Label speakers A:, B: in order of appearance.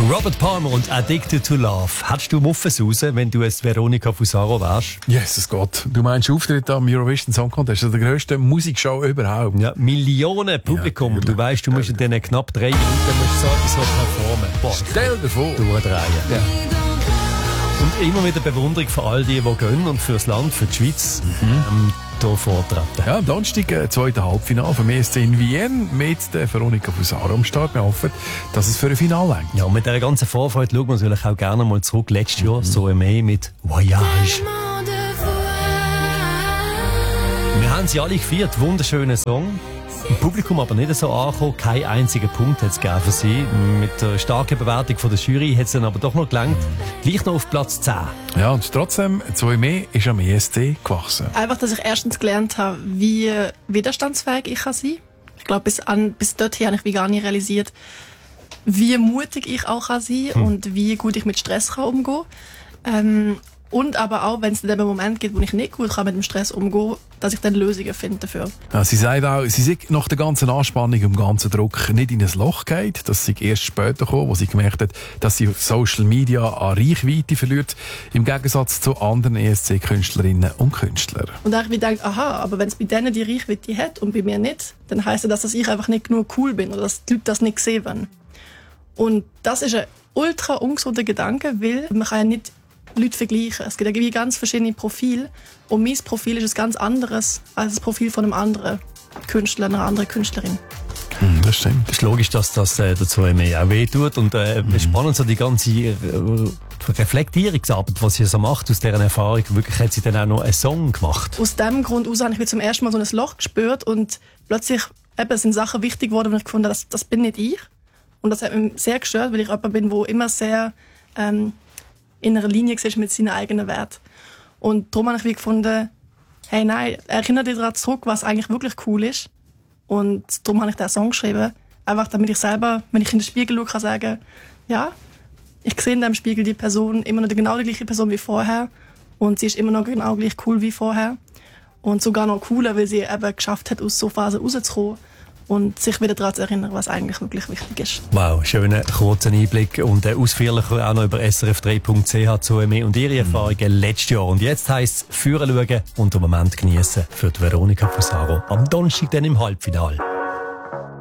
A: Robert Palmer und Addicted to Love. Hättest du Muffens raus, wenn du es Veronica Fusaro wärst?
B: Jesus Gott. Du meinst Auftritt am Eurovision Song Contest, also der grösste Musikshow überhaupt.
A: Ja, Millionen Publikum. Ja, du weißt, du musst in diesen knapp 3 Minuten so etwas performen. Boah,
B: stell dir vor.
A: Durchdrehen. Ja. Und immer wieder Bewunderung für all die gehen und fürs Land, für die Schweiz. Hier vortreten.
B: Ja, am Donnerstag, zweite Halbfinale vom ESC in Wien mit der Veronica Fusaro am Start. Wir hoffen, dass es für ein Finale reicht.
A: Ja, und mit dieser ganzen Vorfreude schauen wir natürlich auch gerne mal zurück. Letztes Jahr, so mit Voyage. Wir haben sie alle gefeiert, wunderschöner Song. Im Publikum aber nicht so angekommen, kein einziger Punkt hat es gegeben für sie. Mit der starken Bewertung von der Jury hat es dann aber doch noch gelangt, gleich noch auf Platz 10.
B: Ja, und trotzdem, 2 mehr ist am ESC gewachsen.
C: Einfach, dass ich erstens gelernt habe, wie widerstandsfähig ich kann sein. Ich glaube, bis dorthin habe ich gar nicht realisiert, wie mutig ich auch kann sein und wie gut ich mit Stress kann umgehen. Und aber auch, wenn es in dem Moment gibt, wo ich nicht gut kann mit dem Stress umgehen, dass ich dann Lösungen finde dafür.
B: Ja, sie sagt auch, sie sei nach der ganzen Anspannung und dem ganzen Druck nicht in ein Loch geht. Das sei erst später gekommen, wo sie gemerkt hat, dass sie auf Social Media an Reichweite verliert, im Gegensatz zu anderen ESC-Künstlerinnen und Künstlern.
C: Und da habe ich gedacht, aha, aber wenn es bei denen die Reichweite hat und bei mir nicht, dann heisst das, dass ich einfach nicht genug cool bin oder dass die Leute das nicht sehen wollen. Und das ist ein ultra ungesunder Gedanke, weil man kann ja nicht Leute vergleichen. Es gibt irgendwie ganz verschiedene Profile und mein Profil ist ein ganz anderes als das Profil von einem anderen Künstler, einer anderen Künstlerin.
B: Das stimmt.
A: Es ist logisch, dass das dazu mehr auch wehtut und spannend so die ganze Reflektierungsarbeit, was sie so macht aus dieser Erfahrung. Wirklich hat sie dann auch noch einen Song gemacht.
C: Aus dem Grund aus habe ich zum ersten Mal so ein Loch gespürt und plötzlich sind Sachen wichtig geworden, und ich gefunden, das bin nicht ich. Und das hat mich sehr gestört, weil ich jemand bin, der immer sehr in einer Linie war mit seinen eigenen Werten. Und darum habe ich gefunden, hey, nein, erinnere dich daran zurück, was eigentlich wirklich cool ist. Und darum habe ich diesen Song geschrieben. Einfach damit ich selber, wenn ich in den Spiegel schaue, kann sagen, ja, ich sehe in diesem Spiegel die Person immer noch genau die gleiche Person wie vorher. Und sie ist immer noch genau gleich cool wie vorher. Und sogar noch cooler, weil sie eben geschafft hat, aus so Phasen rauszukommen. Und sich wieder daran zu erinnern, was eigentlich wirklich wichtig ist.
A: Wow, schöner kurzer Einblick und ausführlicher auch noch über srf3.ch zu mehr und ihre Erfahrungen letztes Jahr. Und jetzt heisst es führen schauen und den Moment genießen für die Veronica Fusaro am Donnerstag dann im Halbfinale.